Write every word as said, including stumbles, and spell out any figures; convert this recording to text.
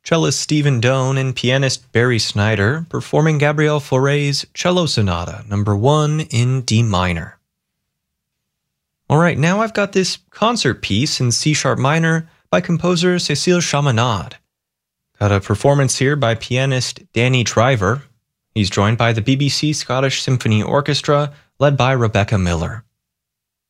cellist Stephen Doane and pianist Barry Snyder performing Gabriel Fauré's Cello Sonata number one in D minor. Alright, now I've got this concert piece in C sharp minor by composer Cécile Chaminade. Got a performance here by pianist Danny Driver. He's joined by the B B C Scottish Symphony Orchestra, led by Rebecca Miller.